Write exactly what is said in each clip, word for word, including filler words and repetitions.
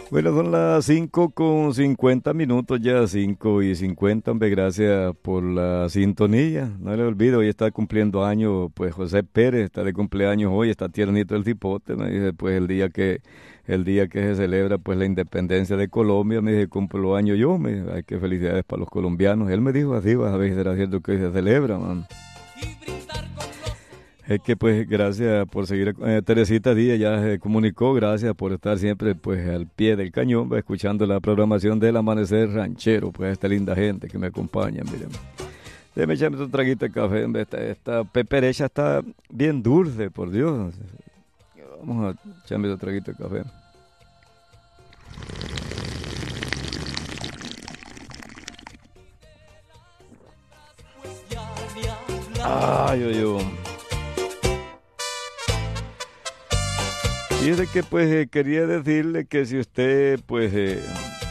Bueno, son las cinco con cincuenta minutos ya, cinco y cincuenta, hombre, gracias por la sintonía. No le olvido, hoy está cumpliendo años, pues José Pérez está de cumpleaños hoy, está tiernito el cipote, me dice, pues el día que el día que se celebra pues la independencia de Colombia, me dice, cumplo año yo, me dice, ay, qué felicidades para los colombianos. Él me dijo así, vas a ver si será cierto que hoy se celebra, man. Es que pues gracias por seguir, eh, Teresita Díaz ya se comunicó, gracias por estar siempre pues al pie del cañón, va, escuchando la programación del Amanecer Ranchero, pues esta linda gente que me acompaña, miren. Déjame echarme otro traguito de café, hombre, esta, esta peperecha está bien dulce, por Dios. Vamos a echarme otro traguito de café. Ay, ay, ay. Fíjese que pues eh, quería decirle que si usted pues eh,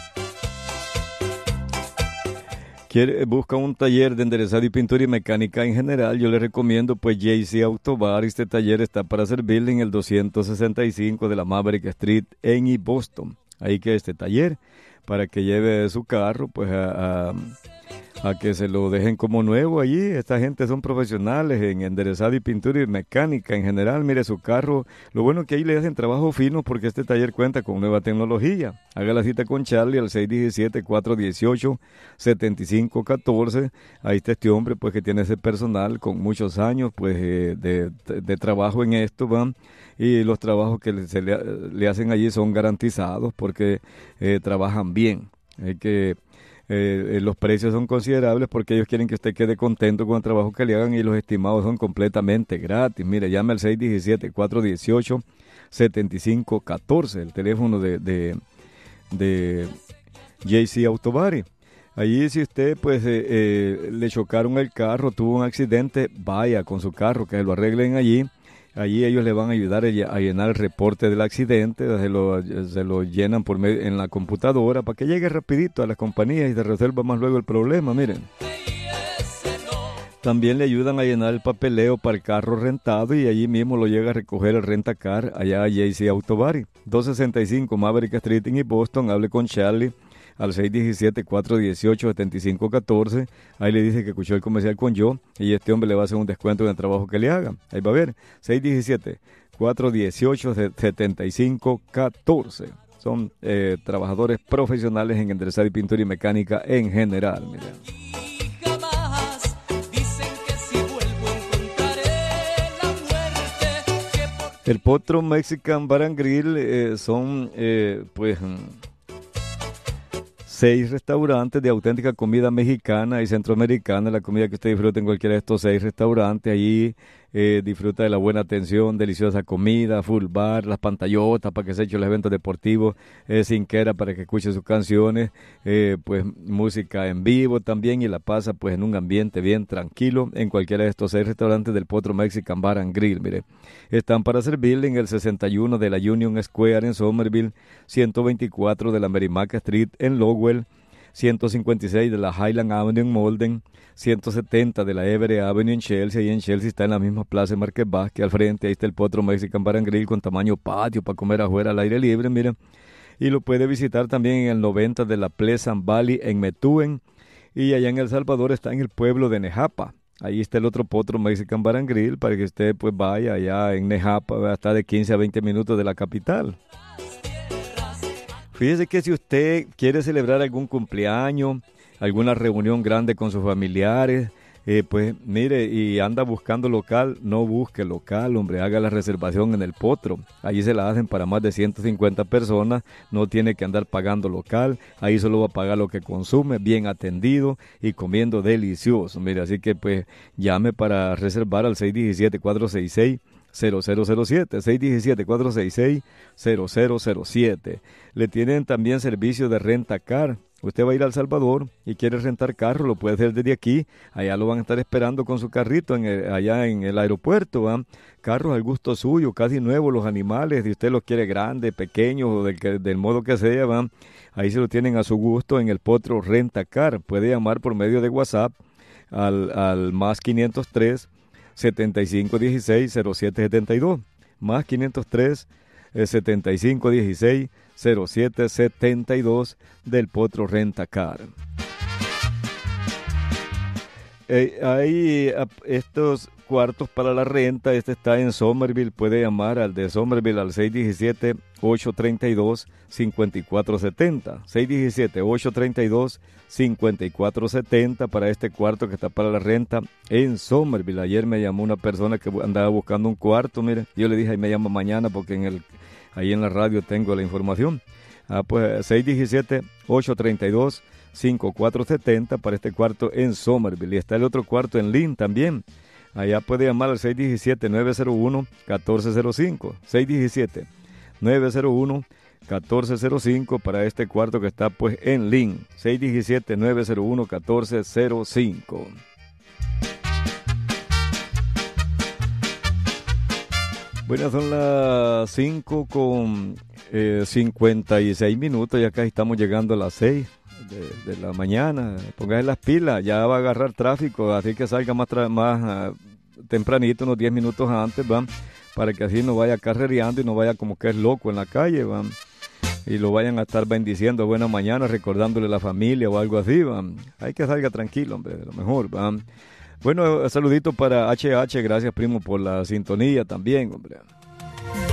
quiere, busca un taller de enderezado y pintura y mecánica en general, yo le recomiendo pues J C Autobar. Este taller está para servirle en el doscientos sesenta y cinco de la Maverick Street en East Boston. Ahí que este taller, para que lleve su carro pues a... a a que se lo dejen como nuevo allí. Esta gente son profesionales en enderezado y pintura y mecánica en general. Mire su carro, lo bueno que ahí le hacen trabajo fino porque este taller cuenta con nueva tecnología. Haga la cita con Charlie al seis uno siete, cuatro uno ocho, siete cinco uno cuatro. Ahí está este hombre pues que tiene ese personal con muchos años pues eh, de, de, de trabajo en esto, van. Y los trabajos que le, se le, le hacen allí son garantizados porque eh, trabajan bien. Hay que Eh, eh, los precios son considerables porque ellos quieren que usted quede contento con el trabajo que le hagan y los estimados son completamente gratis. Mire, llame al seis uno siete, cuatro uno ocho, siete cinco uno cuatro, el teléfono de, de, de J C Autobari. Allí si usted pues eh, eh, le chocaron el carro, tuvo un accidente, vaya con su carro, que se lo arreglen allí. Allí ellos le van a ayudar a llenar el reporte del accidente, se lo, se lo llenan por medio, en la computadora para que llegue rapidito a las compañías y se resuelva más luego el problema, miren. También le ayudan a llenar el papeleo para el carro rentado y allí mismo lo llega a recoger el rentacar allá a J C Autobari. doscientos sesenta y cinco Maverick Street en Boston. Hable con Charlie al seis uno siete, cuatro uno ocho, siete cinco uno cuatro. Ahí le dice que escuchó el comercial con yo y este hombre le va a hacer un descuento en el trabajo que le haga. Ahí va a ver, seis uno siete, cuatro uno ocho, siete cinco uno cuatro. Son eh, trabajadores profesionales en enderezado y pintura y mecánica en general. Miren. El Potro Mexican Bar and Grill eh, son eh, pues seis restaurantes de auténtica comida mexicana y centroamericana, la comida que usted disfruta en cualquiera de estos seis restaurantes. Allí eh, disfruta de la buena atención, deliciosa comida, full bar, las pantallotas para que se echen los eventos deportivos, eh, Sinquera para que escuche sus canciones, eh, pues música en vivo también, y la pasa pues en un ambiente bien tranquilo en cualquiera de estos seis restaurantes del Potro Mexican Bar and Grill. Mire, están para servirle en el sesenta y uno de la Union Square en Somerville, ciento veinticuatro de la Merrimack Street en Lowell, ciento cincuenta y seis de la Highland Avenue en Malden, ciento setenta de la Everett Avenue en Chelsea. Ahí en Chelsea está en la misma plaza de Market Basket, al frente ahí está el Potro Mexican Bar and Grill con tamaño patio para comer afuera al aire libre, miren. Y lo puede visitar también en el noventa de la Pleasant Valley en Methuen, y allá en El Salvador está en el pueblo de Nejapa. Ahí está el otro Potro Mexican Bar and Grill para que usted pues vaya allá en Nejapa, va a estar de quince a veinte minutos de la capital. Fíjese que si usted quiere celebrar algún cumpleaños, alguna reunión grande con sus familiares, eh, pues mire, y anda buscando local, no busque local, hombre, haga la reservación en el Potro. Allí se la hacen para más de ciento cincuenta personas, no tiene que andar pagando local, ahí solo va a pagar lo que consume, bien atendido y comiendo delicioso. Mire, así que pues llame para reservar al seis uno siete, cuatro seis seis, cero cero cero siete, seis uno siete, cuatro seis seis, cero cero cero siete. Le tienen también servicio de renta car. Usted va a ir a El Salvador y quiere rentar carro, lo puede hacer desde aquí. Allá lo van a estar esperando con su carrito en el, allá en el aeropuerto, ¿va? Carros al gusto suyo, casi nuevos los animales, si usted los quiere grandes, pequeños o del, que, del modo que sea, ¿va? Ahí se lo tienen a su gusto en el Potro Renta Car. Puede llamar por medio de WhatsApp al, al más quinientos tres, setenta y cinco dieciséis, cero siete setenta y dos, más quinientos tres, es setenta y cinco dieciséis cero siete setenta y dos del Potro Rentacar. Eh, hay uh, estos cuartos para la renta. Este está en Somerville. Puede llamar al de Somerville al seis uno siete, ocho tres dos, cinco cuatro siete cero. seis uno siete, ocho tres dos, cinco cuatro siete cero para este cuarto que está para la renta en Somerville. Ayer me llamó una persona que andaba buscando un cuarto. Mire, yo le dije, ahí me llama mañana porque en el, ahí en la radio tengo la información. Ah, pues seis uno siete, ocho tres dos, cinco cuatro siete cero para este cuarto en Somerville. Y está el otro cuarto en Lynn también. Allá puede llamar al seis uno siete, nueve cero uno, uno cuatro cero cinco. seis uno siete, nueve cero uno, uno cuatro cero cinco para este cuarto que está pues en Lynn. seis uno siete, nueve cero uno, uno cuatro cero cinco. Bueno, son las cinco con eh, cincuenta y seis minutos. Ya casi estamos llegando a las seis de, de la mañana. Póngase las pilas, ya va a agarrar tráfico, así que salga más, tra- más uh, tempranito, unos diez minutos antes, ¿van? Para que así no vaya carrereando y no vaya como que es loco en la calle, ¿van? Y lo vayan a estar bendiciendo buena mañana, recordándole a la familia o algo así, ¿van? Hay que salga tranquilo, hombre, de lo mejor, ¿van? Bueno, saludito para H H, gracias primo por la sintonía también, hombre.